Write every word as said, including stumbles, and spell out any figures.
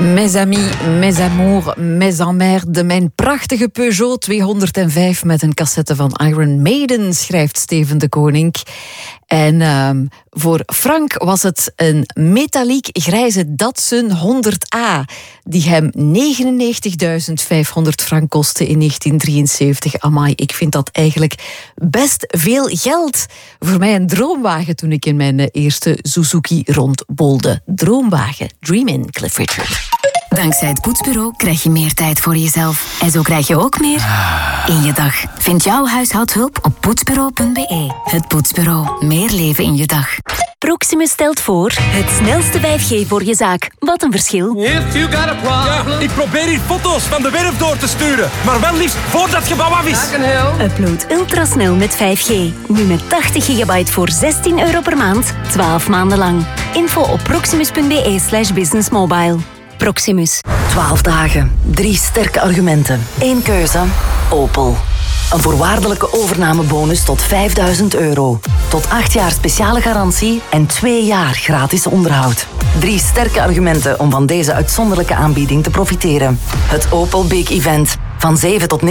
Mes amis, mes amours, mes emmerdes. Mijn prachtige Peugeot tweehonderdvijf met een cassette van Iron Maiden, schrijft Steven de Koning. En uh, voor Frank was het een metaliek grijze Datsun honderd A, die hem negenennegentigduizend vijfhonderd frank kostte in negentien drieënzeventig. Amai, ik vind dat eigenlijk best veel geld. Voor mij een droomwagen toen ik in mijn eerste Suzuki rondbolde. Droomwagen, Dream in, Cliff Richard. Dankzij het Poetsbureau krijg je meer tijd voor jezelf. En zo krijg je ook meer in je dag. Vind jouw huishoudhulp op poetsbureau punt b e. Het Poetsbureau. Meer leven in je dag. Proximus stelt voor het snelste vijf G voor je zaak. Wat een verschil. If you got a problem. Ja, ik probeer hier foto's van de werf door te sturen. Maar wel liefst voordat het gebouw af is. Upload ultrasnel met vijf G. Nu met tachtig gigabyte voor zestien euro per maand. twaalf maanden lang. Info op proximus punt b e slash businessmobile. Proximus. twaalf dagen, drie sterke argumenten, één keuze, Opel. Een voorwaardelijke overnamebonus tot vijfduizend euro. Tot acht jaar speciale garantie en twee jaar gratis onderhoud. Drie sterke argumenten om van deze uitzonderlijke aanbieding te profiteren. Het Opel Big Event. Van zeven tot